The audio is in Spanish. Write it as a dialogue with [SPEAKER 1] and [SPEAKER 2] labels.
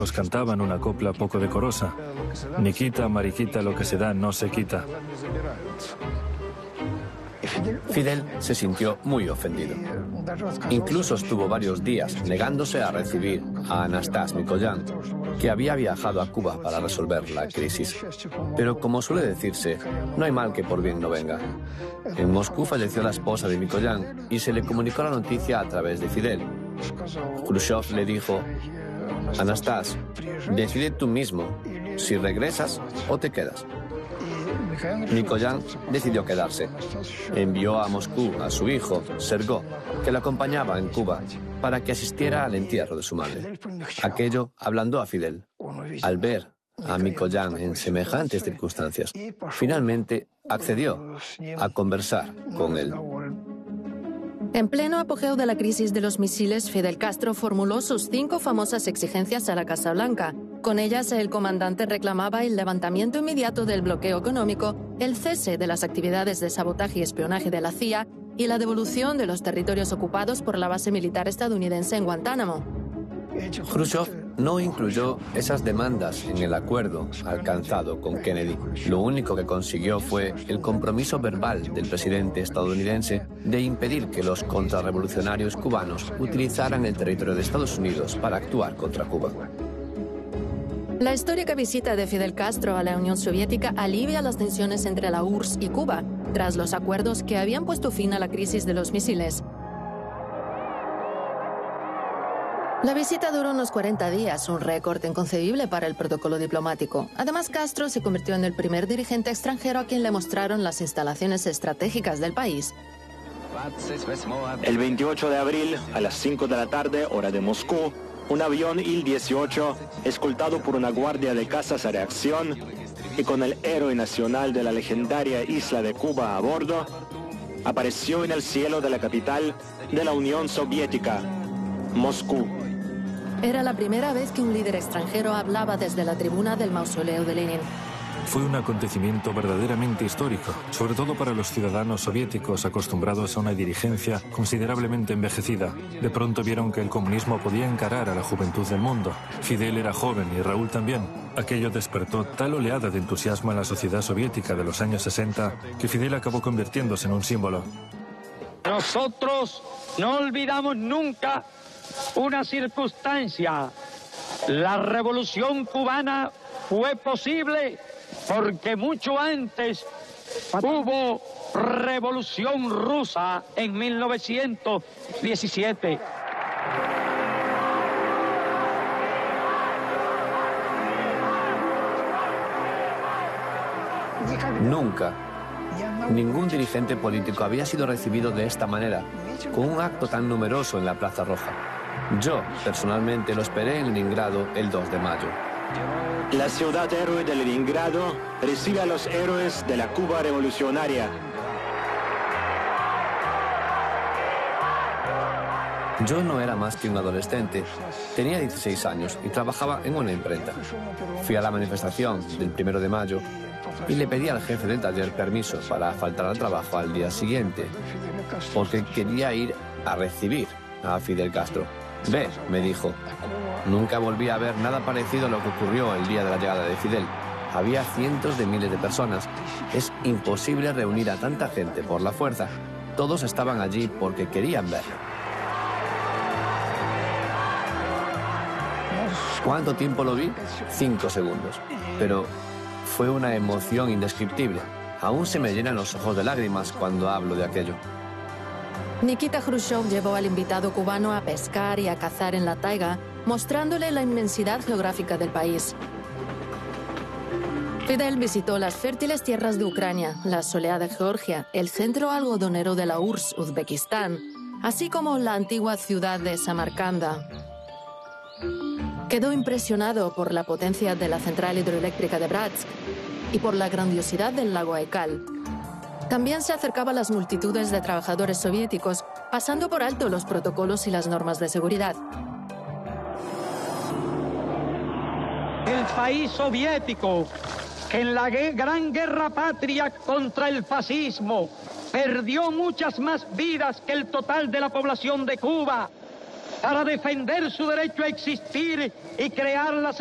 [SPEAKER 1] Los cantaban una copla poco decorosa. Nikita, mariquita, lo que se da no se quita.
[SPEAKER 2] Fidel se sintió muy ofendido. Incluso estuvo varios días negándose a recibir a Anastas Mikoyan, que había viajado a Cuba para resolver la crisis. Pero como suele decirse, no hay mal que por bien no venga. En Moscú falleció la esposa de Mikoyan y se le comunicó la noticia a través de Fidel. Khrushchev le dijo: Anastas, decide tú mismo si regresas o te quedas. Mikoyan decidió quedarse. Envió a Moscú a su hijo, Sergo, que lo acompañaba en Cuba, para que asistiera al entierro de su madre. Aquello ablandó a Fidel. Al ver a Mikoyan en semejantes circunstancias, finalmente accedió a conversar con él.
[SPEAKER 3] En pleno apogeo de la crisis de los misiles, Fidel Castro formuló sus 5 famosas exigencias a la Casa Blanca. Con ellas, el comandante reclamaba el levantamiento inmediato del bloqueo económico, el cese de las actividades de sabotaje y espionaje de la CIA y la devolución de los territorios ocupados por la base militar estadounidense en Guantánamo.
[SPEAKER 2] Khrushchev no incluyó esas demandas en el acuerdo alcanzado con Kennedy. Lo único que consiguió fue el compromiso verbal del presidente estadounidense de impedir que los contrarrevolucionarios cubanos utilizaran el territorio de Estados Unidos para actuar contra Cuba.
[SPEAKER 3] La histórica visita de Fidel Castro a la Unión Soviética alivia las tensiones entre la URSS y Cuba, tras los acuerdos que habían puesto fin a la crisis de los misiles. La visita duró unos 40 días, un récord inconcebible para el protocolo diplomático. Además, Castro se convirtió en el primer dirigente extranjero a quien le mostraron las instalaciones estratégicas del país.
[SPEAKER 4] El 28 de abril, a las 5 de la tarde, hora de Moscú, un avión Il-18, escoltado por una guardia de cazas a reacción y con el héroe nacional de la legendaria isla de Cuba a bordo, apareció en el cielo de la capital de la Unión Soviética, Moscú.
[SPEAKER 3] Era la primera vez que un líder extranjero hablaba desde la tribuna del mausoleo de Lenin.
[SPEAKER 1] Fue un acontecimiento verdaderamente histórico, sobre todo para los ciudadanos soviéticos acostumbrados a una dirigencia considerablemente envejecida. De pronto vieron que el comunismo podía encarar a la juventud del mundo. Fidel era joven y Raúl también. Aquello despertó tal oleada de entusiasmo en la sociedad soviética de los años 60 que Fidel acabó convirtiéndose en un símbolo.
[SPEAKER 5] Nosotros no olvidamos nunca una circunstancia. La revolución cubana fue posible porque mucho antes hubo revolución rusa en 1917.
[SPEAKER 2] Nunca ningún dirigente político había sido recibido de esta manera, con un acto tan numeroso en la Plaza Roja. Yo, personalmente, lo esperé en Leningrado el 2 de mayo.
[SPEAKER 4] La ciudad héroe de Leningrado recibe a los héroes de la Cuba revolucionaria.
[SPEAKER 2] Yo no era más que un adolescente. Tenía 16 años y trabajaba en una imprenta. Fui a la manifestación del 1 de mayo y le pedí al jefe del taller permiso para faltar al trabajo al día siguiente, porque quería ir a recibir a Fidel Castro. Ve, me dijo. Nunca volví a ver nada parecido a lo que ocurrió el día de la llegada de Fidel. Había cientos de miles de personas. Es imposible reunir a tanta gente por la fuerza. Todos estaban allí porque querían verlo. ¿Cuánto tiempo lo vi? 5 segundos. Pero fue una emoción indescriptible. Aún se me llenan los ojos de lágrimas cuando hablo de aquello.
[SPEAKER 3] Nikita Khrushchev llevó al invitado cubano a pescar y a cazar en la taiga, mostrándole la inmensidad geográfica del país. Fidel visitó las fértiles tierras de Ucrania, la soleada Georgia, el centro algodonero de la URSS, Uzbekistán, así como la antigua ciudad de Samarcanda. Quedó impresionado por la potencia de la central hidroeléctrica de Bratsk y por la grandiosidad del lago Baikal. También se acercaba a las multitudes de trabajadores soviéticos, pasando por alto los protocolos y las normas de seguridad.
[SPEAKER 5] El país soviético, que en la gran guerra patria contra el fascismo perdió muchas más vidas que el total de la población de Cuba, para defender su derecho a existir y crear las